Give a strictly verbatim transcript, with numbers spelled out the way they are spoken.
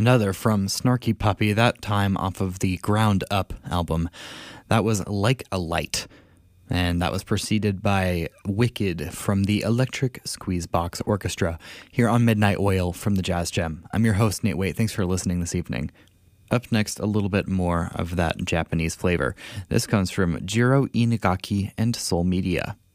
Another from Snarky Puppy, that time off of the Ground Up album. That was Like a Light. And that was preceded by Wicked from the Electric Squeezebox Orchestra here on Midnight Oil from the Jazz Gem. I'm your host, Nate Waite. Thanks for listening this evening. Up next, a little bit more of that Japanese flavor. This comes from Jiro Inagaki and Soul Media.